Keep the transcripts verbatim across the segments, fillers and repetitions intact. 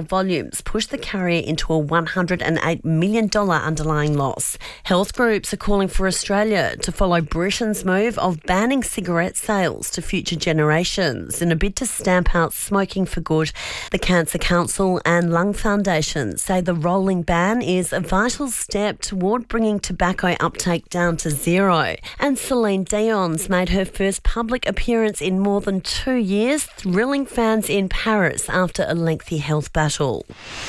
volumes pushed the carrier into a one hundred eight million dollars underlying loss. Health groups are calling for Australia to follow Britain's move of banning cigarette sales to future generations in a bid to stamp out smoking for good. The Cancer Council and Lung Foundation say the rolling ban is a vital step toward bringing tobacco uptake down to zero. And Celine Dion's made her first public appearance in more than two years, thrilling fans in Paris after a lengthy health battle.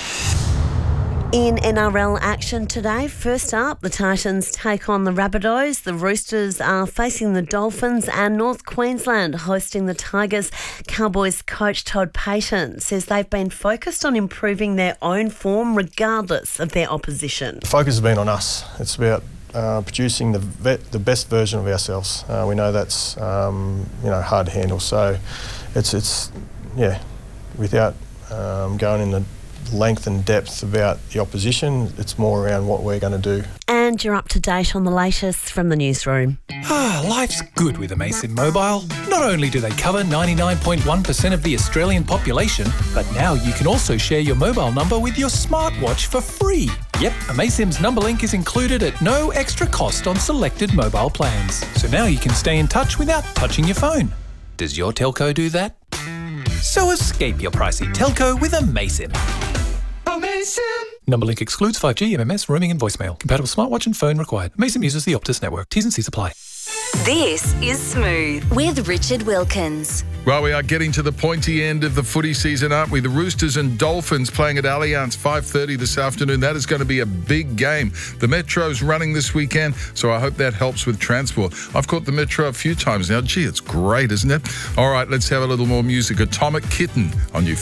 In N R L action today, first up, the Titans take on the Rabbitohs. The Roosters are facing the Dolphins, and North Queensland hosting the Tigers. Cowboys coach Todd Payten says they've been focused on improving their own form regardless of their opposition. The focus has been on us. It's about uh, producing the vet, the best version of ourselves. Uh, we know that's um, you know hard to handle. So it's it's yeah, without um, going in the length and depth about the opposition, it's more around what we're going to do. And you're up to date on the latest from the newsroom. Ah, life's good with Amaysim Mobile. Not only do they cover ninety-nine point one percent of the Australian population, but now you can also share your mobile number with your smartwatch for free. Yep, Amaysim's number link is included at no extra cost on selected mobile plans. So now you can stay in touch without touching your phone. Does your telco do that? So escape your pricey telco with Amaysim. Amaysim! Number link excludes five G, M M S, roaming and voicemail. Compatible smartwatch and phone required. Amaysim uses the Optus network. T's and C's apply. This is Smooth with Richard Wilkins. Well, we are getting to the pointy end of the footy season, aren't we? The Roosters and Dolphins playing at Allianz, five thirty this afternoon. That is going to be a big game. The Metro's running this weekend, so I hope that helps with transport. I've caught the Metro a few times now. Gee, it's great, isn't it? All right, let's have a little more music. Atomic Kitten on you.